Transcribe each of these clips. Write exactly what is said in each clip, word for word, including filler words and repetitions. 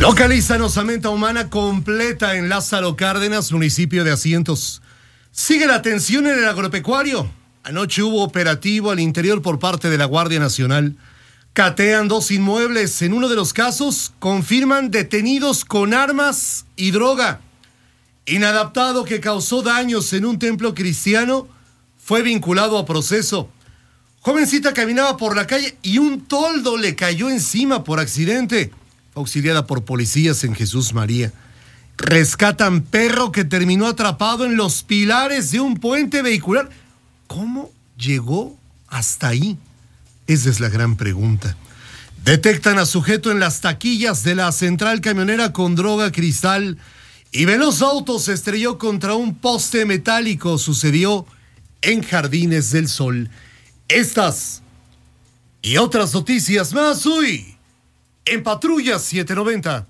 Localizan osamenta humana completa en Lázaro Cárdenas, municipio de Asientos. Sigue la tensión en el agropecuario. Anoche hubo operativo al interior por parte de la Guardia Nacional. Catean dos inmuebles. En uno de los casos confirman detenidos con armas y droga. Inadaptado que causó daños en un templo cristiano fue vinculado a proceso. Jovencita caminaba por la calle y un toldo le cayó encima por accidente. Auxiliada por policías en Jesús María. Rescatan perro que terminó atrapado en los pilares de un puente vehicular. ¿Cómo llegó hasta ahí? Esa es la gran pregunta. Detectan a sujeto en las taquillas de la central camionera con droga cristal y veloz auto se estrelló contra un poste metálico. Sucedió en Jardines del Sol. Estas y otras noticias más hoy en Patrulla setecientos noventa.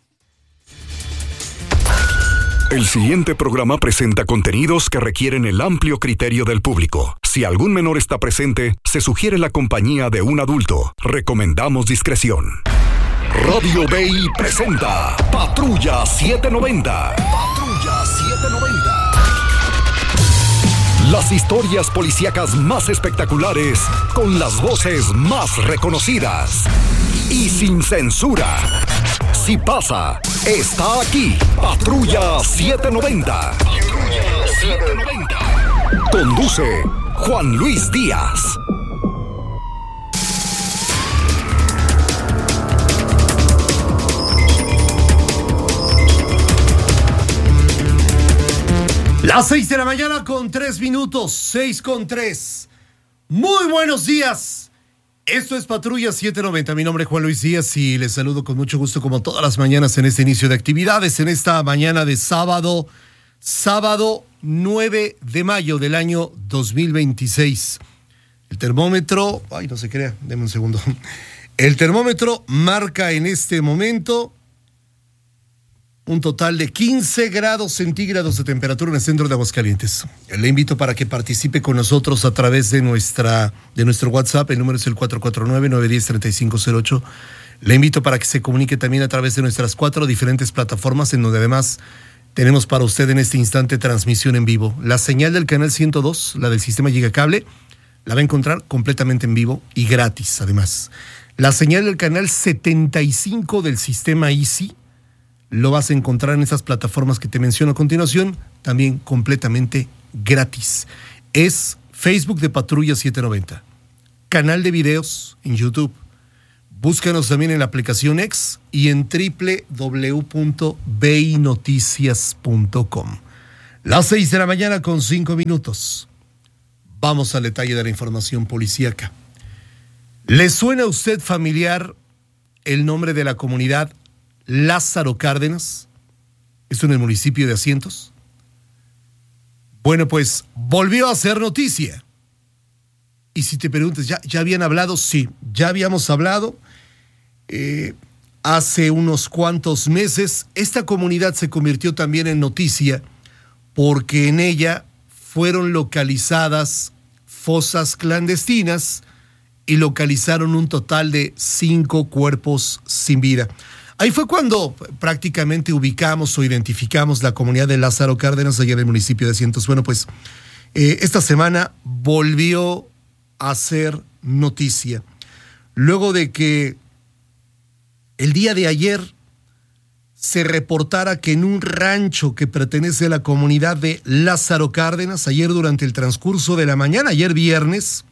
El siguiente programa presenta contenidos que requieren el amplio criterio del público. Si algún menor está presente, se sugiere la compañía de un adulto. Recomendamos discreción. Radio Bay presenta Patrulla setecientos noventa. Patrulla setecientos noventa. Las historias policíacas más espectaculares, con las voces más reconocidas y sin censura. Si pasa, está aquí. Patrulla setecientos noventa. Patrulla setecientos noventa. Conduce Juan Luis Díaz. Las seis de la mañana con tres minutos, seis con tres. Muy buenos días. Esto es Patrulla setecientos noventa. Mi nombre es Juan Luis Díaz y les saludo con mucho gusto como todas las mañanas en este inicio de actividades, en esta mañana de sábado, sábado nueve de mayo del año dos mil veintiséis. El termómetro, ay, no se crea, deme un segundo. El termómetro marca en este momento un total de quince grados centígrados de temperatura en el centro de Aguascalientes. Le invito para que participe con nosotros a través de nuestra de nuestro WhatsApp. El número es el cuatro cuatro nueve, nueve uno cero, tres cinco cero ocho. Le invito para que se comunique también a través de nuestras cuatro diferentes plataformas, en donde además tenemos para usted en este instante transmisión en vivo. La señal del canal ciento dos, la del sistema Gigacable, la va a encontrar completamente en vivo y gratis, además. La señal del canal setenta y cinco del sistema Easy, lo vas a encontrar en esas plataformas que te menciono a continuación, también completamente gratis. Es Facebook de Patrulla setecientos noventa, canal de videos en YouTube. Búscanos también en la aplicación X y en doble u doble u doble u punto bay noticias punto com. Las seis de la mañana con cinco minutos. Vamos al detalle de la información policíaca. ¿Le suena a usted familiar el nombre de la comunidad Lázaro Cárdenas? Esto en el municipio de Asientos. Bueno, pues volvió a ser noticia. Y si te preguntas, ¿ya, ya habían hablado? Sí, ya habíamos hablado. Eh, hace unos cuantos meses, esta comunidad se convirtió también en noticia porque en ella fueron localizadas fosas clandestinas y localizaron un total de cinco cuerpos sin vida. Ahí fue cuando prácticamente ubicamos o identificamos la comunidad de Lázaro Cárdenas, allá en el municipio de Asientos. Bueno, pues eh, esta semana volvió a ser noticia. Luego de que el día de ayer se reportara que en un rancho que pertenece a la comunidad de Lázaro Cárdenas, ayer durante el transcurso de la mañana, ayer viernes,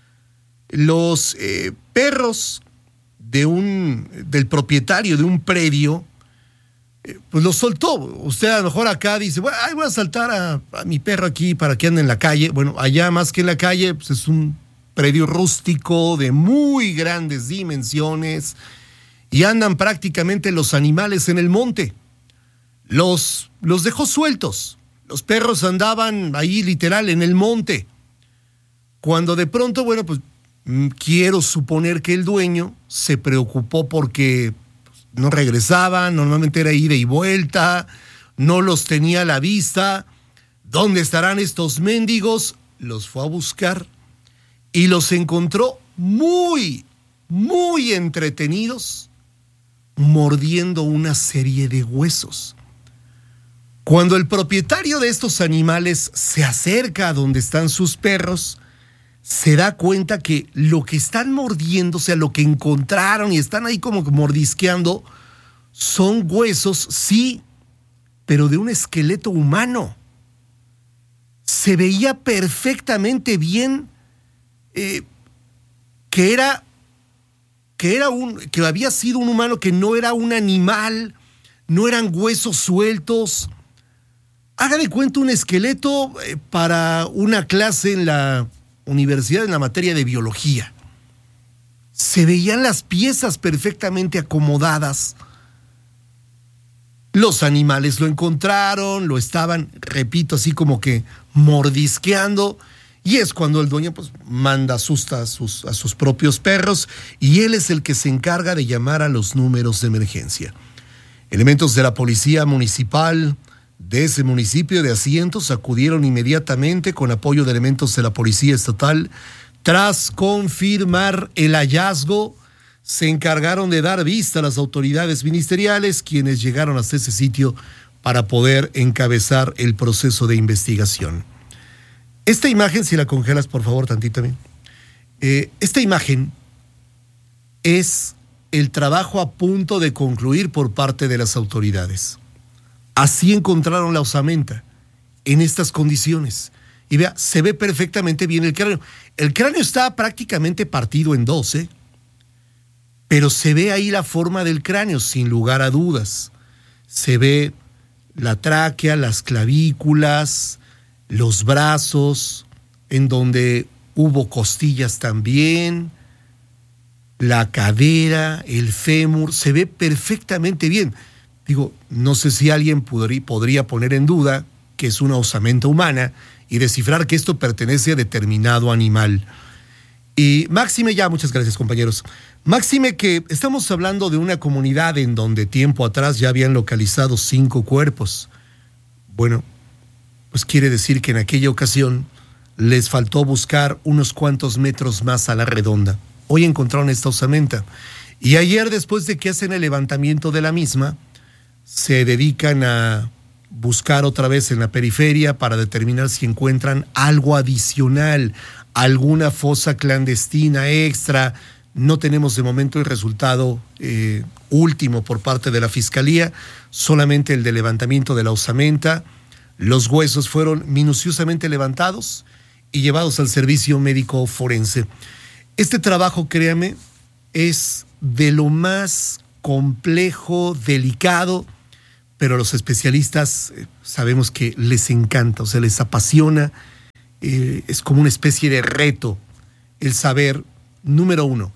los eh, perros de un, del propietario de un predio, eh, pues lo soltó. Usted a lo mejor acá dice, bueno, ay, voy a saltar a, a mi perro aquí para que ande en la calle. Bueno, allá más que en la calle, pues es un predio rústico de muy grandes dimensiones y andan prácticamente los animales en el monte. Los, los dejó sueltos. Los perros andaban ahí literal en el monte. Cuando de pronto, bueno, pues quiero suponer que el dueño se preocupó porque no regresaban, normalmente era ida y vuelta, no los tenía a la vista. ¿Dónde estarán estos mendigos? Los fue a buscar y los encontró muy, muy entretenidos mordiendo una serie de huesos. Cuando el propietario de estos animales se acerca a donde están sus perros, se da cuenta que lo que están mordiendo, o sea, lo que encontraron y están ahí como mordisqueando, son huesos, sí, pero de un esqueleto humano. Se veía perfectamente bien eh, que era, que era un, que había sido un humano, que no era un animal, no eran huesos sueltos. Haga de cuenta un esqueleto eh, para una clase en la universidad en la materia de biología. Se veían las piezas perfectamente acomodadas. Los animales lo encontraron, lo estaban, repito, así como que mordisqueando, y es cuando el dueño pues manda asusta a sus, a sus propios perros, y él es el que se encarga de llamar a los números de emergencia. Elementos de la policía municipal de ese municipio de Asientos acudieron inmediatamente con apoyo de elementos de la policía estatal. Tras confirmar el hallazgo, se encargaron de dar vista a las autoridades ministeriales, quienes llegaron hasta ese sitio para poder encabezar el proceso de investigación. Esta imagen, si la congelas por favor tantito también, eh, esta imagen es el trabajo a punto de concluir por parte de las autoridades. Así encontraron la osamenta, en estas condiciones. Y vea, se ve perfectamente bien el cráneo. El cráneo está prácticamente partido en dos, ¿eh? Pero se ve ahí la forma del cráneo, sin lugar a dudas. Se ve la tráquea, las clavículas, los brazos, en donde hubo costillas también, la cadera, el fémur, se ve perfectamente bien. Digo, no sé si alguien podría, podría poner en duda que es una osamenta humana y descifrar que esto pertenece a determinado animal. Y máxime ya, muchas gracias compañeros, máxime que estamos hablando de una comunidad en donde tiempo atrás ya habían localizado cinco cuerpos. Bueno, pues quiere decir que en aquella ocasión les faltó buscar unos cuantos metros más a la redonda. Hoy encontraron esta osamenta y ayer, después de que hacen el levantamiento de la misma, se dedican a buscar otra vez en la periferia para determinar si encuentran algo adicional, alguna fosa clandestina extra. No tenemos de momento el resultado eh, último por parte de la Fiscalía, solamente el de levantamiento de la osamenta. Los huesos fueron minuciosamente levantados y llevados al servicio médico forense. Este trabajo, créame, es de lo más complejo, delicado, pero los especialistas eh, sabemos que les encanta, o sea, les apasiona. Eh, es como una especie de reto el saber, número uno,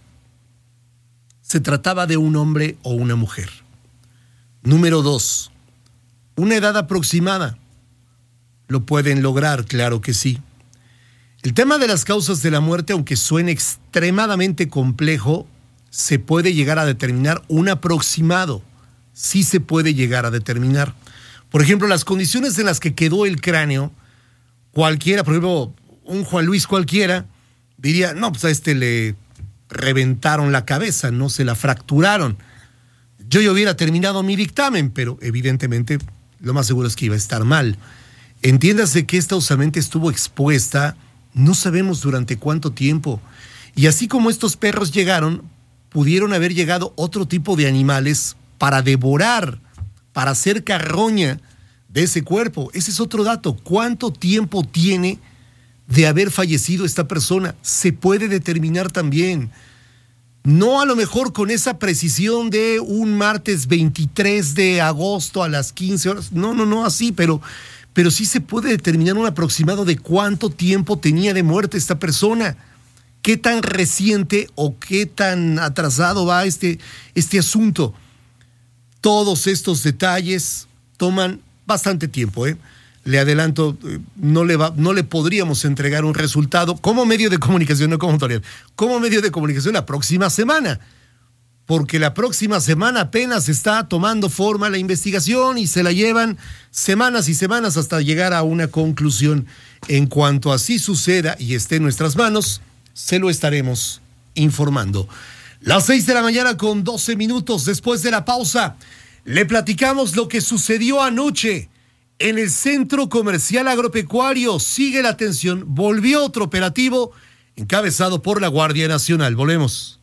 ¿se trataba de un hombre o una mujer? Número dos, una edad aproximada. ¿Lo pueden lograr? Claro que sí. El tema de las causas de la muerte, aunque suene extremadamente complejo, se puede llegar a determinar un aproximado. Sí se puede llegar a determinar. Por ejemplo, las condiciones en las que quedó el cráneo, cualquiera, por ejemplo, un Juan Luis cualquiera, diría, no, pues a este le reventaron la cabeza, no se la fracturaron. Yo ya hubiera terminado mi dictamen, pero evidentemente lo más seguro es que iba a estar mal. Entiéndase que esta osamenta estuvo expuesta, no sabemos durante cuánto tiempo. Y así como estos perros llegaron, pudieron haber llegado otro tipo de animales para devorar, para hacer carroña de ese cuerpo. Ese es otro dato. ¿Cuánto tiempo tiene de haber fallecido esta persona? Se puede determinar también. No a lo mejor con esa precisión de un martes veintitrés de agosto a las quince horas. No, no, no así, pero, pero sí se puede determinar un aproximado de cuánto tiempo tenía de muerte esta persona. ¿Qué tan reciente o qué tan atrasado va este, este asunto? Todos estos detalles toman bastante tiempo, ¿eh? Le adelanto, no le, va, no le podríamos entregar un resultado como medio de comunicación, no como autoridad, como medio de comunicación la próxima semana, porque la próxima semana apenas está tomando forma la investigación y se la llevan semanas y semanas hasta llegar a una conclusión. En cuanto así suceda y esté en nuestras manos, se lo estaremos informando. Las seis de la mañana con doce minutos. Después de la pausa, le platicamos lo que sucedió anoche en el Centro Comercial Agropecuario. Sigue la tensión. Volvió otro operativo encabezado por la Guardia Nacional. Volvemos.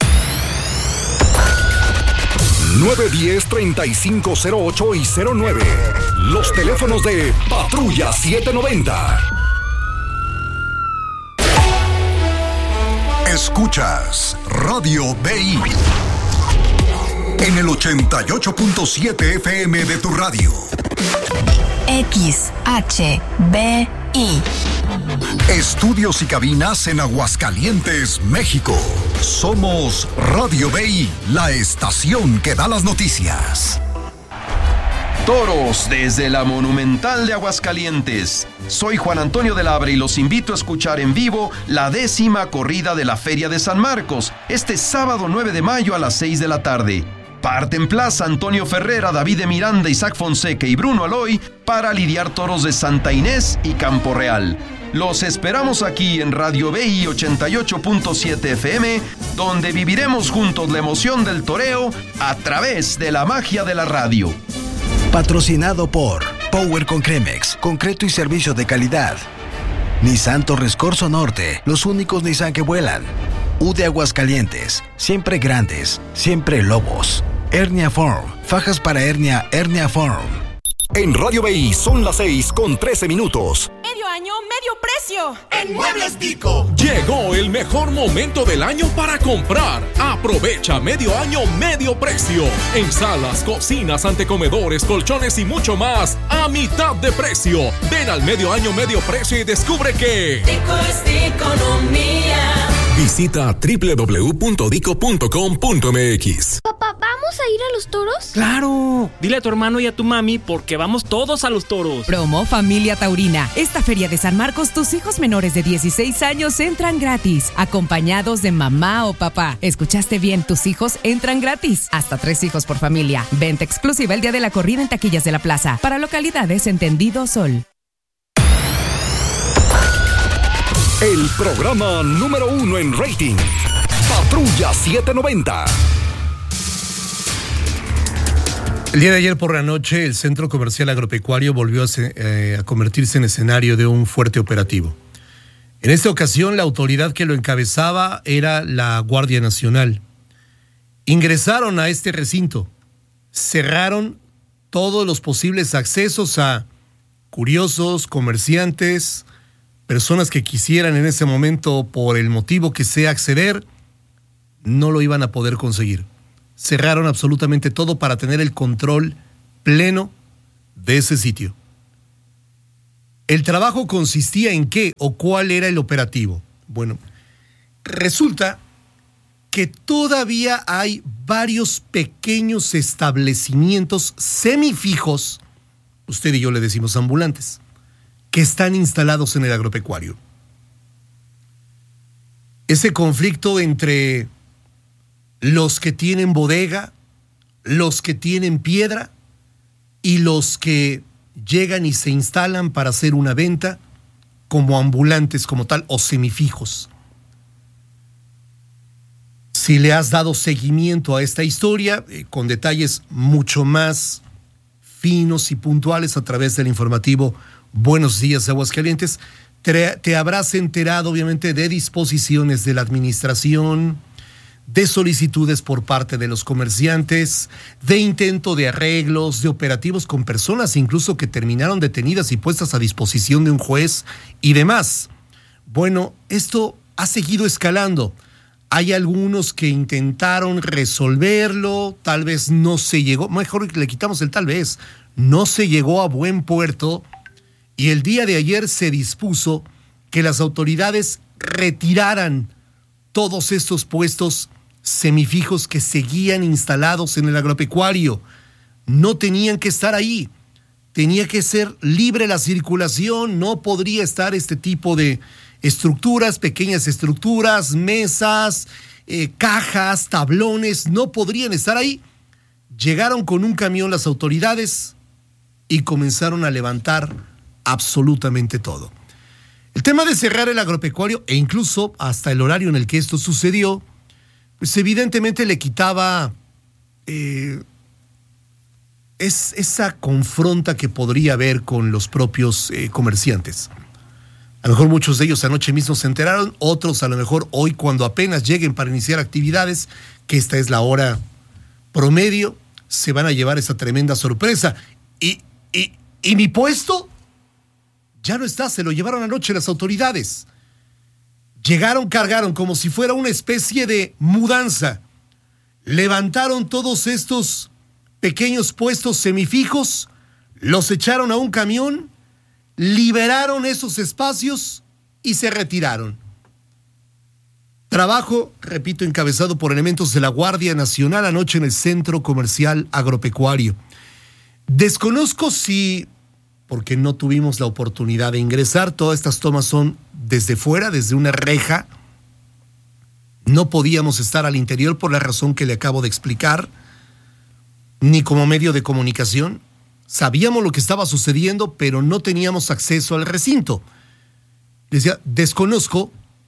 nueve diez, treinta y cinco cero ocho y cero nueve. Los teléfonos de Patrulla setecientos noventa. Escuchas Radio B I en el ochenta y ocho punto siete F M de tu radio. X H B I. Estudios y cabinas en Aguascalientes, México. Somos Radio B I, la estación que da las noticias. Toros desde la Monumental de Aguascalientes. Soy Juan Antonio del Abre y los invito a escuchar en vivo la décima corrida de la Feria de San Marcos, este sábado nueve de mayo a las seis de la tarde. Parten plaza Antonio Ferrera, David de Miranda, Isaac Fonseca y Bruno Aloy para lidiar toros de Santa Inés y Campo Real. Los esperamos aquí en Radio B I ochenta y ocho punto siete F M, donde viviremos juntos la emoción del toreo a través de la magia de la radio. Patrocinado por Power con Cremex, concreto y servicio de calidad. Nissan Torres Corso Norte, los únicos Nissan que vuelan. U de Aguascalientes, siempre grandes, siempre lobos. Hernia Form, fajas para hernia, Hernia Form. En Radio B I son las seis con trece minutos. Medio año, medio precio. En Muebles Pico. Llegó el mejor momento del año para comprar. Aprovecha medio año, medio precio. En salas, cocinas, antecomedores, colchones y mucho más a mitad de precio. Ven al medio año, medio precio y descubre que Dico es economía. Visita doble u doble u doble u punto dico punto com punto m x. Papá, ¿vamos a ir a los toros? ¡Claro! Dile a tu hermano y a tu mami porque vamos todos a los toros. Promo Familia Taurina. Esta feria de San Marcos, tus hijos menores de dieciséis años entran gratis, acompañados de mamá o papá. ¿Escuchaste bien? Tus hijos entran gratis. Hasta tres hijos por familia. Venta exclusiva el día de la corrida en taquillas de la plaza. Para localidades Entendido Sol. El programa número uno en rating. Patrulla setecientos noventa. El día de ayer por la noche, el Centro Comercial Agropecuario volvió a, se, eh, a convertirse en escenario de un fuerte operativo. En esta ocasión, la autoridad que lo encabezaba era la Guardia Nacional. Ingresaron a este recinto, cerraron todos los posibles accesos a curiosos, comerciantes, personas que quisieran en ese momento, por el motivo que sea, acceder, no lo iban a poder conseguir. Cerraron absolutamente todo para tener el control pleno de ese sitio. ¿El trabajo consistía en qué o cuál era el operativo? Bueno, resulta que todavía hay varios pequeños establecimientos semifijos, usted y yo le decimos ambulantes, que están instalados en el agropecuario. Ese conflicto entre los que tienen bodega, los que tienen piedra y los que llegan y se instalan para hacer una venta como ambulantes como tal o semifijos. Si le has dado seguimiento a esta historia, eh, con detalles mucho más finos y puntuales a través del informativo Buenos Días Aguascalientes, te, te habrás enterado obviamente de disposiciones de la administración, de solicitudes por parte de los comerciantes, de intento de arreglos, de operativos con personas incluso que terminaron detenidas y puestas a disposición de un juez y demás. Bueno, esto ha seguido escalando. Hay algunos que intentaron resolverlo, tal vez no se llegó, mejor le quitamos el tal vez, no se llegó a buen puerto. Y el día de ayer se dispuso que las autoridades retiraran todos estos puestos semifijos que seguían instalados en el agropecuario. No tenían que estar ahí, tenía que ser libre la circulación, no podría estar este tipo de estructuras, pequeñas estructuras, mesas, eh, cajas, tablones, no podrían estar ahí. Llegaron con un camión las autoridades y comenzaron a levantar absolutamente todo. El tema de cerrar el agropecuario e incluso hasta el horario en el que esto sucedió, pues evidentemente le quitaba eh, es, esa confronta que podría haber con los propios eh, comerciantes. A lo mejor muchos de ellos anoche mismo se enteraron, otros a lo mejor hoy cuando apenas lleguen para iniciar actividades, que esta es la hora promedio, se van a llevar esa tremenda sorpresa. Y, y, y mi puesto ya no está, se lo llevaron anoche las autoridades. Llegaron, cargaron como si fuera una especie de mudanza. Levantaron todos estos pequeños puestos semifijos, los echaron a un camión, liberaron esos espacios y se retiraron. Trabajo, repito, encabezado por elementos de la Guardia Nacional anoche en el Centro Comercial Agropecuario. Desconozco si, porque no tuvimos la oportunidad de ingresar, todas estas tomas son desde fuera, desde una reja. No podíamos estar al interior por la razón que le acabo de explicar, ni como medio de comunicación. Sabíamos lo que estaba sucediendo, pero no teníamos acceso al recinto. Decía, desconozco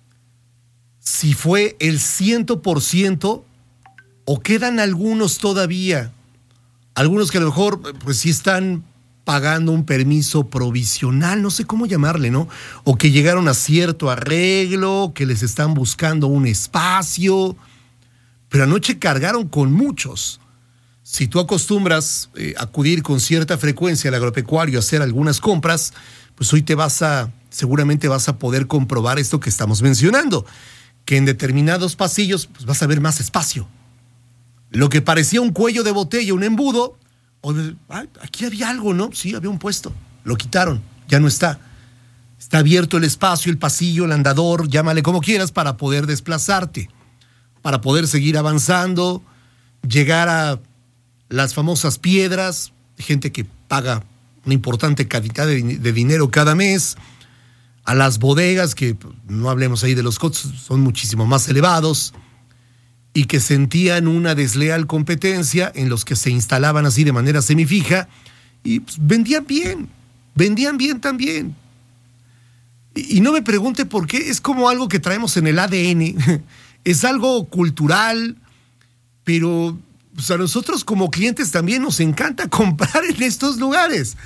si fue el cien por ciento o quedan algunos todavía, algunos que a lo mejor pues sí están pagando un permiso provisional, no sé cómo llamarle, ¿no? O que llegaron a cierto arreglo, que les están buscando un espacio, pero anoche cargaron con muchos. Si tú acostumbras eh, acudir con cierta frecuencia al agropecuario a hacer algunas compras, pues hoy te vas a, seguramente vas a poder comprobar esto que estamos mencionando, que en determinados pasillos pues vas a ver más espacio. Lo que parecía un cuello de botella, un embudo, hoy, ay, aquí había algo, ¿no? Sí, había un puesto, lo quitaron, ya no está. Está abierto el espacio, el pasillo, el andador, llámale como quieras, para poder desplazarte, para poder seguir avanzando, llegar a las famosas piedras, gente que paga una importante cantidad de, de dinero cada mes, a las bodegas, que no hablemos ahí de los costos, son muchísimo más elevados, y que sentían una desleal competencia en los que se instalaban así de manera semifija, y pues, vendían bien, vendían bien también. Y, y no me pregunte por qué, es como algo que traemos en el A D N, es algo cultural, pero pues, a nosotros como clientes también nos encanta comprar en estos lugares,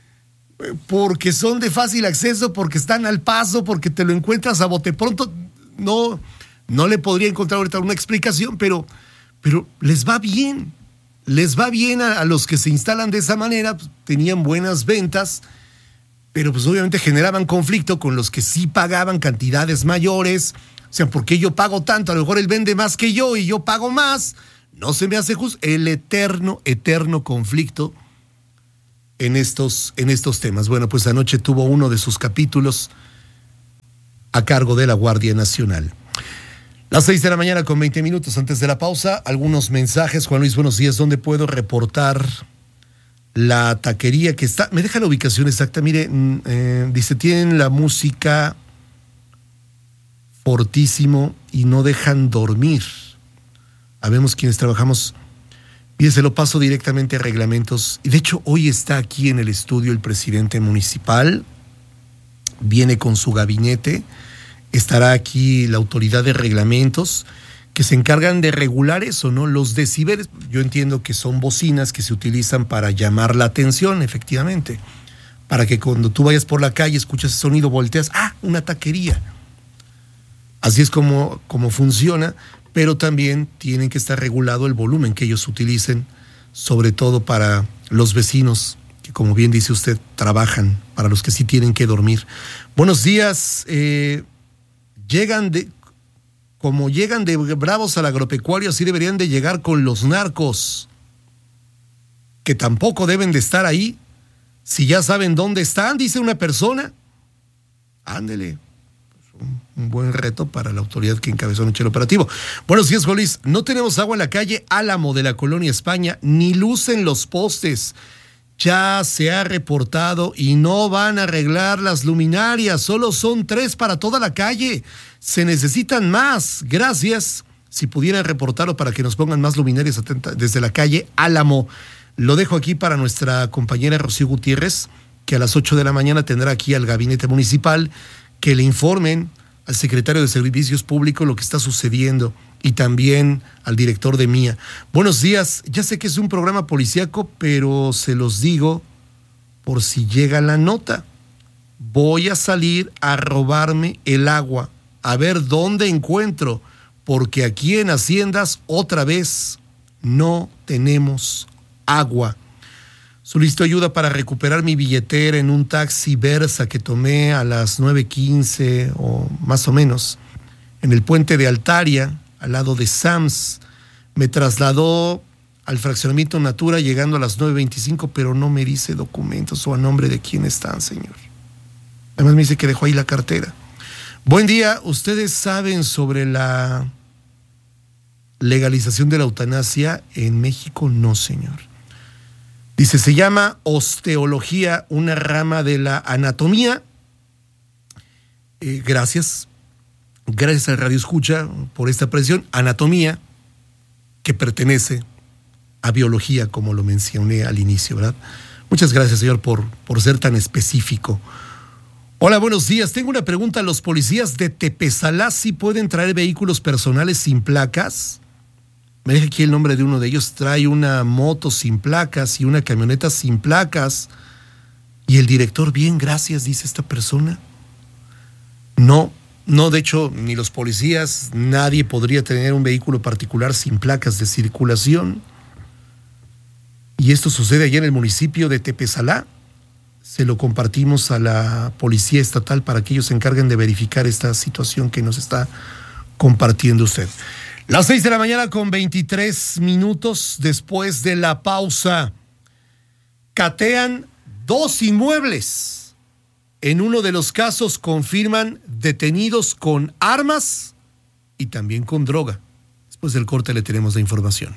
porque son de fácil acceso, porque están al paso, porque te lo encuentras a bote pronto. No, no le podría encontrar ahorita una explicación, pero, pero les va bien, les va bien a, a los que se instalan de esa manera, pues, tenían buenas ventas, pero pues obviamente generaban conflicto con los que sí pagaban cantidades mayores. O sea, ¿por qué yo pago tanto? A lo mejor él vende más que yo y yo pago más. No se me hace justo. El eterno, eterno conflicto en estos, en estos temas. Bueno, pues anoche tuvo uno de sus capítulos a cargo de la Guardia Nacional. Las seis de la mañana con veinte minutos antes de la pausa, algunos mensajes. Juan Luis, buenos días. ¿Dónde puedo reportar la taquería que está? Me deja la ubicación exacta. Mire, eh, dice, tienen la música fortísimo y no dejan dormir. Habemos quienes trabajamos. Y se lo paso directamente a reglamentos. Y de hecho, hoy está aquí en el estudio el presidente municipal. Viene con su gabinete. Estará aquí la autoridad de reglamentos que se encargan de regular eso, ¿no? Los decibeles. Yo entiendo que son bocinas que se utilizan para llamar la atención, efectivamente. Para que cuando tú vayas por la calle, escuchas ese sonido, volteas. ¡Ah! Una taquería. Así es como, como funciona. Pero también tienen que estar regulado el volumen que ellos utilicen, sobre todo para los vecinos que, como bien dice usted, trabajan, para los que sí tienen que dormir. Buenos días. Eh, llegan de, como llegan de bravos al agropecuario, así deberían de llegar con los narcos, que tampoco deben de estar ahí, si ya saben dónde están, dice una persona. Ándele. Un buen reto para la autoridad que encabezó anoche el operativo. Buenos días, Jolis. No tenemos agua en la calle Álamo de la Colonia España, ni luz en los postes. Ya se ha reportado y no van a arreglar las luminarias. Solo son tres para toda la calle. Se necesitan más. Gracias. Si pudieran reportarlo para que nos pongan más luminarias atenta, desde la calle Álamo. Lo dejo aquí para nuestra compañera Rocío Gutiérrez, que a las ocho de la mañana tendrá aquí al gabinete municipal, que le informen al secretario de Servicios Públicos lo que está sucediendo y también al director de Mía. Buenos días, ya sé que es un programa policíaco, pero se los digo por si llega la nota. Voy a salir a robarme el agua, a ver dónde encuentro, porque aquí en Haciendas otra vez no tenemos agua. Solicito ayuda para recuperar mi billetera en un taxi Versa que tomé a las nueve quince o más o menos en el puente de Altaria, al lado de Sams. Me trasladó al fraccionamiento Natura llegando a las nueve veinticinco, pero no me dice documentos o a nombre de quién están, señor. Además me dice que dejó ahí la cartera. Buen día, ¿ustedes saben sobre la legalización de la eutanasia en México? No, señor. Dice, se llama osteología, una rama de la anatomía. Eh, gracias. Gracias al Radio Escucha por esta presión. Anatomía, que pertenece a biología, como lo mencioné al inicio, ¿verdad? Muchas gracias, señor, por, por ser tan específico. Hola, buenos días. Tengo una pregunta. ¿Los policías de Tepezalá sí pueden traer vehículos personales sin placas? Me deja aquí el nombre de uno de ellos. Trae una moto sin placas y una camioneta sin placas. Y el director, bien, gracias, dice esta persona. No, no, de hecho, ni los policías, nadie podría tener un vehículo particular sin placas de circulación. Y esto sucede allá en el municipio de Tepezalá. Se lo compartimos a la Policía Estatal para que ellos se encarguen de verificar esta situación que nos está compartiendo usted. Las seis de la mañana con veintitrés minutos después de la pausa. Catean dos inmuebles. En uno de los casos confirman detenidos con armas y también con droga. Después del corte le tenemos la información.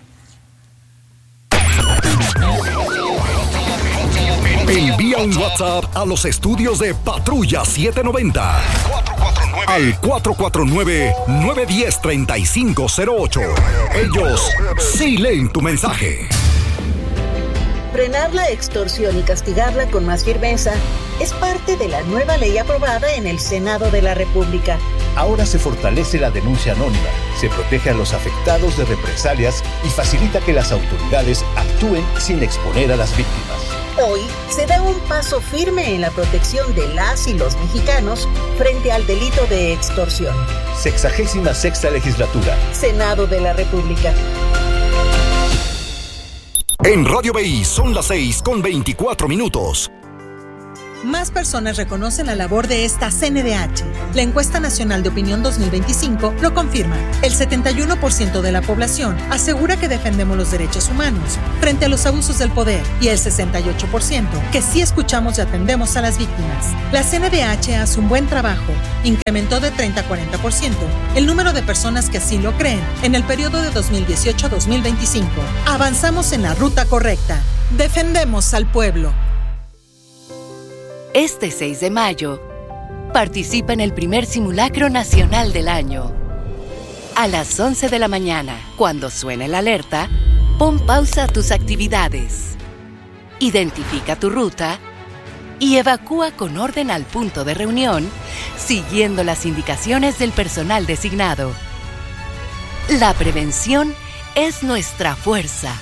Envía un WhatsApp a los estudios de Patrulla setecientos noventa al cuatro cuatro nueve, nueve uno cero, tres cinco cero ocho. Ellos sí leen tu mensaje. Frenar la extorsión y castigarla con más firmeza es parte de la nueva ley aprobada en el Senado de la República. Ahora se fortalece la denuncia anónima, se protege a los afectados de represalias y facilita que las autoridades actúen sin exponer a las víctimas. Hoy se da un paso firme en la protección de las y los mexicanos frente al delito de extorsión. Sexagésima sexta legislatura. Senado de la República. En Radio B I son las seis con veinticuatro minutos. Más personas reconocen la labor de esta C N D H. La Encuesta Nacional de Opinión dos mil veinticinco lo confirma. El setenta y uno por ciento de la población asegura que defendemos los derechos humanos frente a los abusos del poder y el sesenta y ocho por ciento que sí escuchamos y atendemos a las víctimas. La C N D H hace un buen trabajo. Incrementó de treinta a cuarenta por ciento el número de personas que así lo creen en el periodo de dos mil dieciocho a dos mil veinticinco. Avanzamos en la ruta correcta. Defendemos al pueblo. Este seis de mayo, participa en el primer simulacro nacional del año. A las once de la mañana, cuando suene la alerta, pon pausa a tus actividades. Identifica tu ruta y evacúa con orden al punto de reunión, siguiendo las indicaciones del personal designado. La prevención es nuestra fuerza.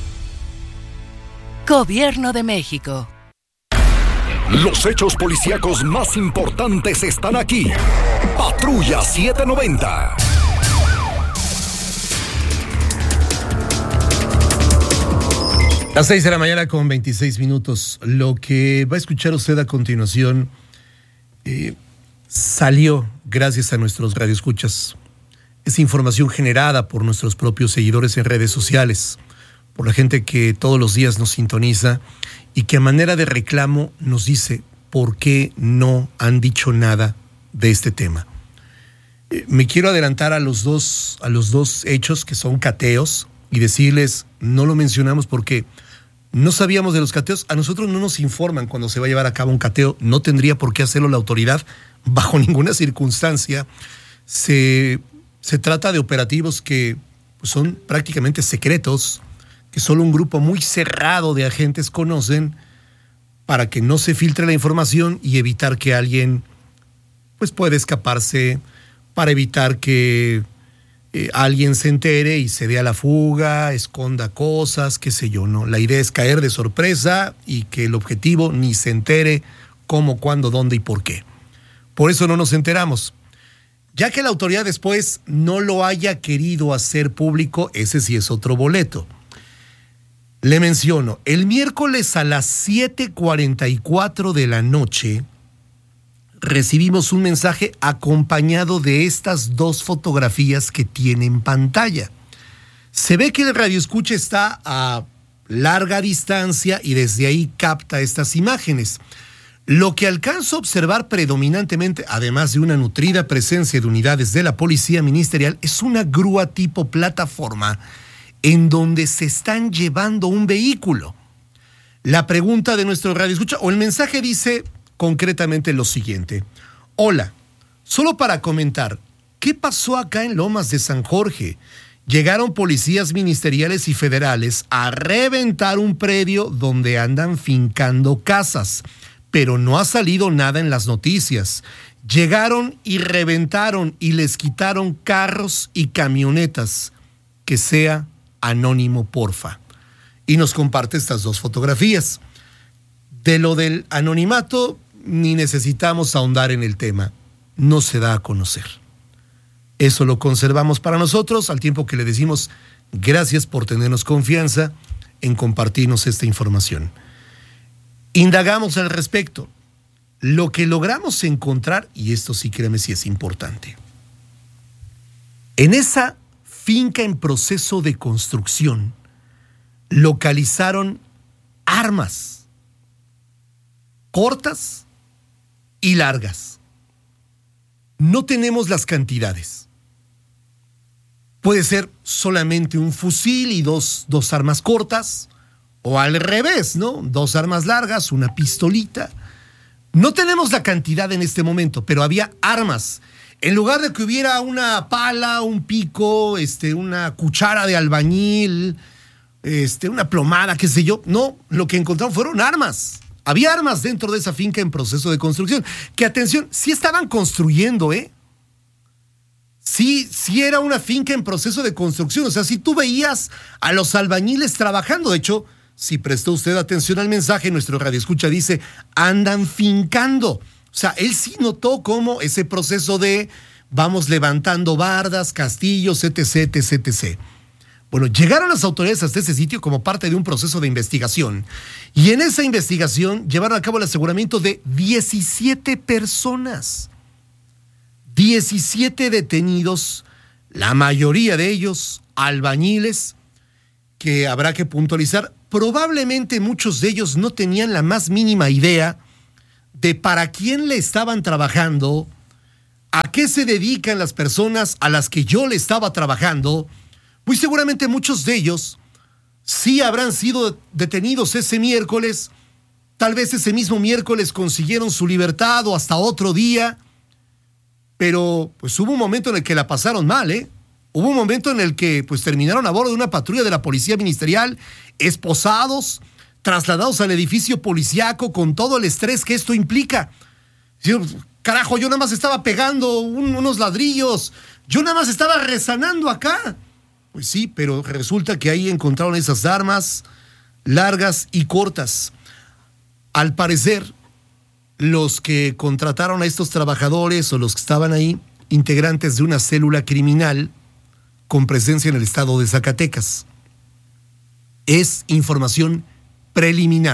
Gobierno de México. Los hechos policíacos más importantes están aquí. Patrulla setecientos noventa. Las seis de la mañana con veintiséis minutos. Lo que va a escuchar usted a continuación eh, salió gracias a nuestros radioescuchas. Es información generada por nuestros propios seguidores en redes sociales, por la gente que todos los días nos sintoniza y que a manera de reclamo nos dice por qué no han dicho nada de este tema. Eh, me quiero adelantar a los dos, a los dos hechos que son cateos y decirles, no lo mencionamos porque no sabíamos de los cateos. A nosotros no nos informan cuando se va a llevar a cabo un cateo. No tendría por qué hacerlo la autoridad bajo ninguna circunstancia. Se, se trata de operativos que son prácticamente secretos, que solo un grupo muy cerrado de agentes conocen para que no se filtre la información y evitar que alguien pues pueda escaparse, para evitar que eh, alguien se entere y se dé a la fuga, esconda cosas, qué sé yo, ¿no? La idea es caer de sorpresa y que el objetivo ni se entere cómo, cuándo, dónde y por qué. Por eso no nos enteramos. Ya que la autoridad después no lo haya querido hacer público, ese sí es otro boleto. Le menciono, el miércoles a las siete cuarenta y cuatro de la noche recibimos un mensaje acompañado de estas dos fotografías que tiene en pantalla. Se ve que el radioescucha está a larga distancia y desde ahí capta estas imágenes. Lo que alcanzo a observar predominantemente, además de una nutrida presencia de unidades de la Policía Ministerial, es una grúa tipo plataforma en donde se están llevando un vehículo. La pregunta de nuestro radioescucha o el mensaje dice concretamente lo siguiente. Hola, solo para comentar, ¿qué pasó acá en Lomas de San Jorge? Llegaron policías ministeriales y federales a reventar un predio donde andan fincando casas, pero no ha salido nada en las noticias. Llegaron y reventaron y les quitaron carros y camionetas. Que sea anónimo, porfa. Y nos comparte estas dos fotografías. De lo del anonimato, ni necesitamos ahondar en el tema. No se da a conocer. Eso lo conservamos para nosotros, al tiempo que le decimos gracias por tenernos confianza en compartirnos esta información. Indagamos al respecto. Lo que logramos encontrar, y esto sí créeme si es importante, en esa finca en proceso de construcción localizaron armas cortas y largas. No tenemos las cantidades. Puede ser solamente un fusil y dos, dos armas cortas, o al revés, ¿no? Dos armas largas, una pistolita. No tenemos la cantidad en este momento, pero había armas. En lugar de que hubiera una pala, un pico, este, una cuchara de albañil, este, una plomada, qué sé yo, no, lo que encontraron fueron armas. Había armas dentro de esa finca en proceso de construcción. Que atención, sí estaban construyendo, ¿eh? Sí, sí era una finca en proceso de construcción. O sea, si tú veías a los albañiles trabajando, de hecho, si prestó usted atención al mensaje, nuestro radioescucha dice, andan fincando. O sea, él sí notó cómo ese proceso de vamos levantando bardas, castillos, etc, etc, etc. Bueno, llegaron las autoridades hasta ese sitio como parte de un proceso de investigación. Y en esa investigación llevaron a cabo el aseguramiento de diecisiete personas. diecisiete detenidos, la mayoría de ellos albañiles, que habrá que puntualizar, probablemente muchos de ellos no tenían la más mínima idea de para quién le estaban trabajando, a qué se dedican las personas a las que yo le estaba trabajando. Muy seguramente muchos de ellos sí habrán sido detenidos ese miércoles, tal vez ese mismo miércoles consiguieron su libertad o hasta otro día, pero pues hubo un momento en el que la pasaron mal, ¿eh? Hubo un momento en el que pues terminaron a bordo de una patrulla de la Policía Ministerial, esposados, trasladados al edificio policíaco con todo el estrés que esto implica. Carajo, yo nada más estaba pegando un, unos ladrillos, yo nada más estaba rezanando acá. Pues sí, pero resulta que ahí encontraron esas armas largas y cortas. Al parecer, los que contrataron a estos trabajadores o los que estaban ahí, integrantes de una célula criminal con presencia en el estado de Zacatecas. Es información preliminar.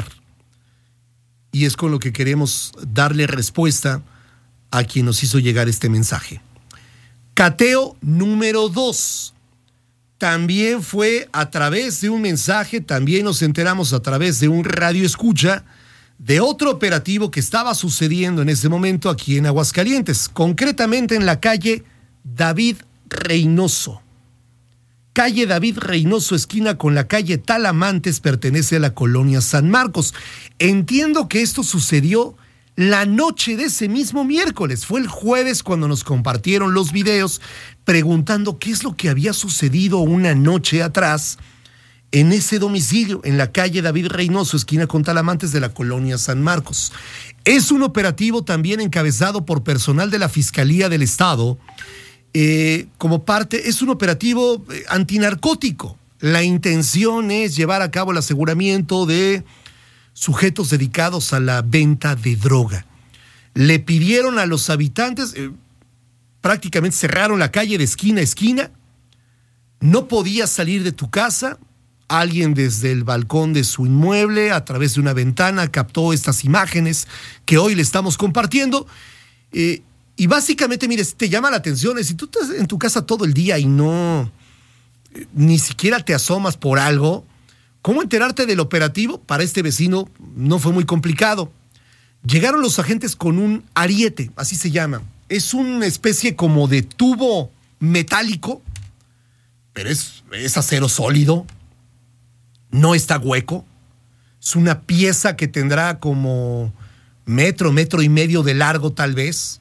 Y es con lo que queremos darle respuesta a quien nos hizo llegar este mensaje. Cateo número dos. También fue a través de un mensaje, también nos enteramos a través de un radio escucha de otro operativo que estaba sucediendo en ese momento aquí en Aguascalientes, concretamente en la calle David Reynoso. Calle David Reynoso, esquina con la calle Talamantes, pertenece a la colonia San Marcos. Entiendo que esto sucedió la noche de ese mismo miércoles. Fue el jueves cuando nos compartieron los videos preguntando qué es lo que había sucedido una noche atrás en ese domicilio, en la calle David Reynoso, esquina con Talamantes de la colonia San Marcos. Es un operativo también encabezado por personal de la Fiscalía del Estado, eh, como parte, es un operativo eh, antinarcótico. La intención es llevar a cabo el aseguramiento de sujetos dedicados a la venta de droga. Le pidieron a los habitantes, eh, prácticamente cerraron la calle de esquina a esquina, no podías salir de tu casa. Alguien desde el balcón de su inmueble, a través de una ventana, captó estas imágenes que hoy le estamos compartiendo. Eh, y básicamente, mire, te llama la atención, si tú estás en tu casa todo el día y no, eh, ni siquiera te asomas por algo, ¿cómo enterarte del operativo? Para este vecino no fue muy complicado. Llegaron los agentes con un ariete, así se llama. Es una especie como de tubo metálico, pero es, es acero sólido, no está hueco, es una pieza que tendrá como metro, metro y medio de largo tal vez,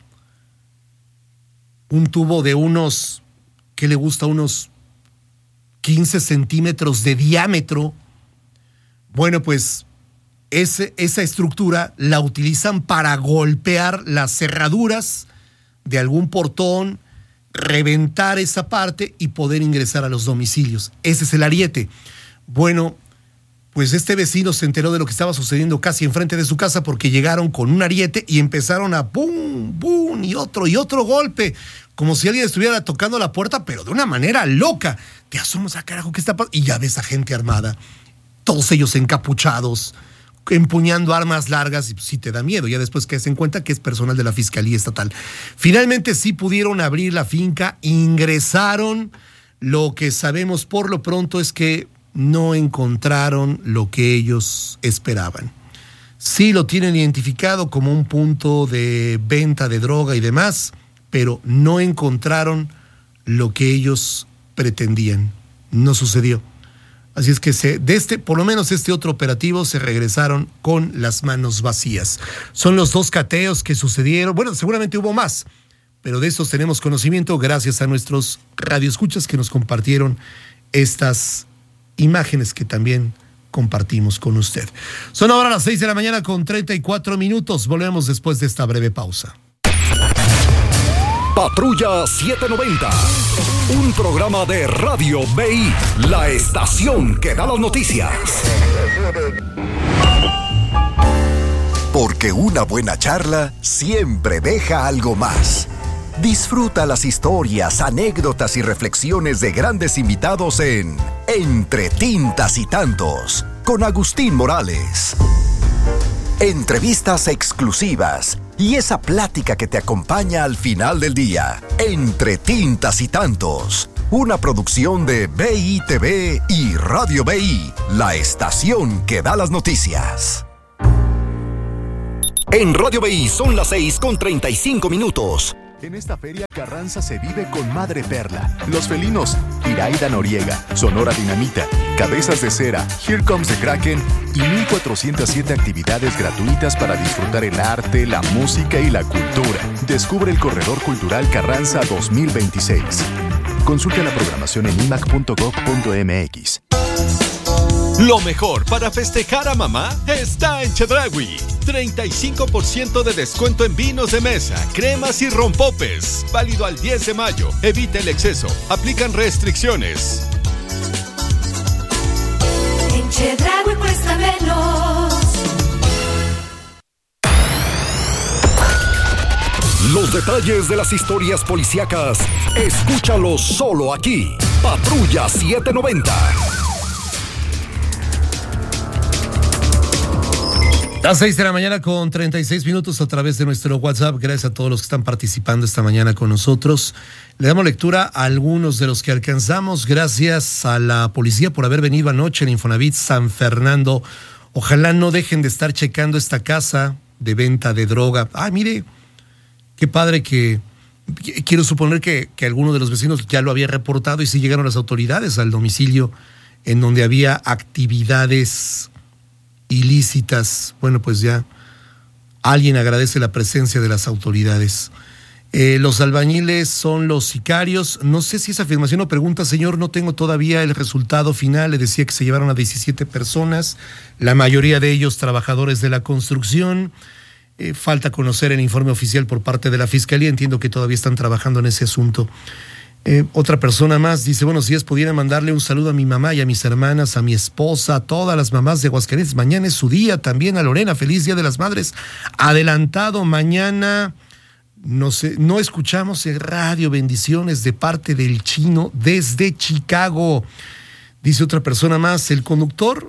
un tubo de unos, ¿qué le gusta? Unos quince centímetros de diámetro. Bueno, pues ese, esa estructura la utilizan para golpear las cerraduras de algún portón, reventar esa parte y poder ingresar a los domicilios. Ese es el ariete. Bueno, pues este vecino se enteró de lo que estaba sucediendo casi enfrente de su casa porque llegaron con un ariete y empezaron a boom, boom y otro y otro golpe, como si alguien estuviera tocando la puerta, pero de una manera loca. Te asomas a carajo, ¿qué está pasando? Y ya ves a gente armada, todos ellos encapuchados, empuñando armas largas, y pues, sí te da miedo, ya después que se en cuenta que es personal de la Fiscalía Estatal. Finalmente sí pudieron abrir la finca, ingresaron. Lo que sabemos por lo pronto es que no encontraron lo que ellos esperaban. Sí lo tienen identificado como un punto de venta de droga y demás, pero no encontraron lo que ellos pretendían. No sucedió. Así es que se, de este, por lo menos este otro operativo, se regresaron con las manos vacías. Son los dos cateos que sucedieron. Bueno, seguramente hubo más, pero de estos tenemos conocimiento gracias a nuestros radioescuchas que nos compartieron estas imágenes que también compartimos con usted. Son ahora las seis de la mañana con treinta y cuatro minutos. Volvemos después de esta breve pausa. Patrulla setecientos noventa, un programa de Radio B I, la estación que da las noticias. Porque una buena charla siempre deja algo más. Disfruta las historias, anécdotas y reflexiones de grandes invitados en Entre Tintas y Tantos, con Agustín Morales. Entrevistas exclusivas y esa plática que te acompaña al final del día. Entre Tintas y Tantos, una producción de B I T V y Radio B I, la estación que da las noticias. En Radio B I son las seis con treinta y cinco minutos. En esta feria Carranza se vive con Madre Perla, Los Felinos, Iraida Noriega, Sonora Dinamita, Cabezas de Cera, Here Comes the Kraken y mil cuatrocientas siete actividades gratuitas para disfrutar el arte, la música y la cultura. Descubre el Corredor Cultural Carranza dos mil veintiséis. Consulta la programación en i m a c punto gov punto m x. Lo mejor para festejar a mamá está en Chedraui. treinta y cinco por ciento de descuento en vinos de mesa, cremas y rompopes. Válido al diez de mayo. Evita el exceso. Aplican restricciones. En Chedraui cuesta menos. Los detalles de las historias policíacas, escúchalos solo aquí. Patrulla setecientos noventa. Las seis de la mañana con treinta y seis minutos a través de nuestro WhatsApp. Gracias a todos los que están participando esta mañana con nosotros. Le damos lectura a algunos de los que alcanzamos. Gracias a la policía por haber venido anoche en Infonavit San Fernando. Ojalá no dejen de estar checando esta casa de venta de droga. Ah, mire, qué padre que... Quiero suponer que, que alguno de los vecinos ya lo había reportado y sí llegaron las autoridades al domicilio en donde había actividades ilícitas. Bueno, pues ya alguien agradece la presencia de las autoridades. Eh, los albañiles son los sicarios. No sé si esa afirmación o pregunta, señor, no tengo todavía el resultado final. Le decía que se llevaron a diecisiete personas, la mayoría de ellos trabajadores de la construcción. Eh, falta conocer el informe oficial por parte de la Fiscalía. Entiendo que todavía están trabajando en ese asunto. Eh, otra persona más dice, buenos días, pudiera mandarle un saludo a mi mamá y a mis hermanas, a mi esposa, a todas las mamás de Aguascalientes. Mañana es su día, también a Lorena, feliz Día de las Madres. Adelantado, mañana no sé, no escuchamos el radio, bendiciones de parte del Chino desde Chicago. Dice otra persona más, el conductor...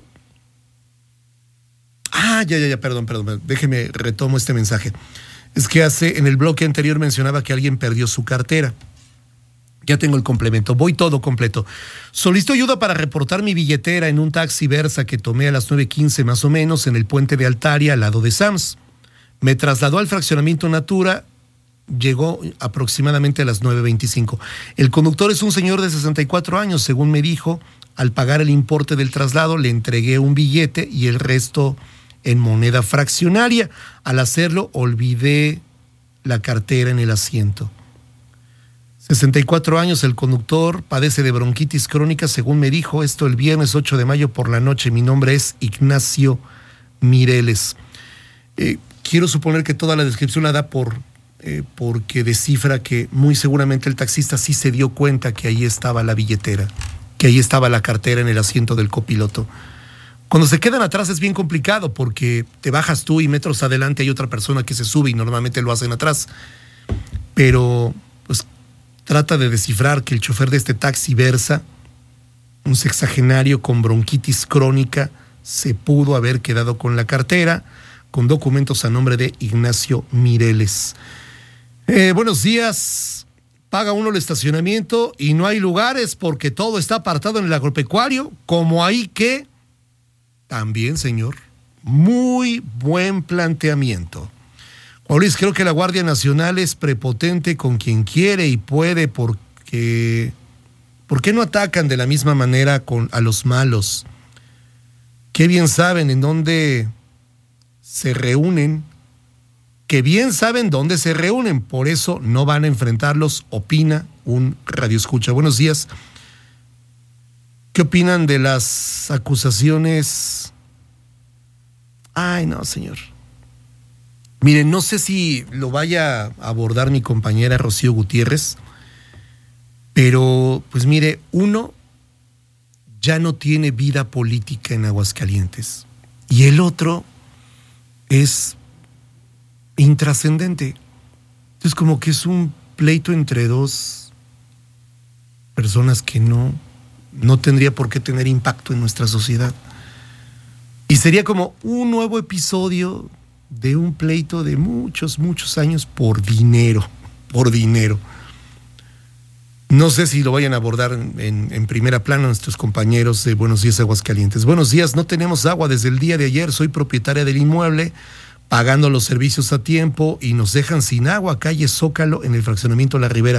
Ah, ya, ya, ya, perdón, perdón, déjeme, retomo este mensaje. Es que hace, en el bloque anterior mencionaba que alguien perdió su cartera. Ya tengo el complemento, voy todo completo. Solicito ayuda para reportar mi billetera en un taxi Versa que tomé a las nueve quince más o menos en el puente de Altaria al lado de Sams. Me trasladó al fraccionamiento Natura, llegó aproximadamente a las nueve veinticinco. El conductor es un señor de sesenta y cuatro años, según me dijo. Al pagar el importe del traslado le entregué un billete y el resto en moneda fraccionaria. Al hacerlo olvidé la cartera en el asiento. sesenta y cuatro años, el conductor padece de bronquitis crónica, según me dijo esto el viernes ocho de mayo por la noche. Mi nombre es Ignacio Mireles. Eh, quiero suponer que toda la descripción la da por, eh, porque descifra que muy seguramente el taxista sí se dio cuenta que ahí estaba la billetera, que ahí estaba la cartera en el asiento del copiloto. Cuando se quedan atrás es bien complicado porque te bajas tú y metros adelante hay otra persona que se sube y normalmente lo hacen atrás. Pero pues trata de descifrar que el chofer de este taxi Versa, un sexagenario con bronquitis crónica, se pudo haber quedado con la cartera, con documentos a nombre de Ignacio Mireles. Eh, buenos días. Paga uno el estacionamiento y no hay lugares porque todo está apartado en el agropecuario, como ahí que... También, señor, muy buen planteamiento. Juan Luis, creo que la Guardia Nacional es prepotente con quien quiere y puede porque... ¿Por qué no atacan de la misma manera con, a los malos? Qué bien saben en dónde se reúnen, que bien saben dónde se reúnen, por eso no van a enfrentarlos, opina un radioescucha. Buenos días. ¿Qué opinan de las acusaciones? Ay, no, señor. Miren, no sé si lo vaya a abordar mi compañera Rocío Gutiérrez, pero pues mire, uno ya no tiene vida política en Aguascalientes y el otro es intrascendente. Entonces como que es un pleito entre dos personas que no, no tendría por qué tener impacto en nuestra sociedad. Y sería como un nuevo episodio de un pleito de muchos, muchos años por dinero, por dinero. No sé si lo vayan a abordar en, en primera plana nuestros compañeros de Buenos Días Aguascalientes. Buenos días, no tenemos agua desde el día de ayer, soy propietaria del inmueble, pagando los servicios a tiempo y nos dejan sin agua, calle Zócalo, en el fraccionamiento La Ribera.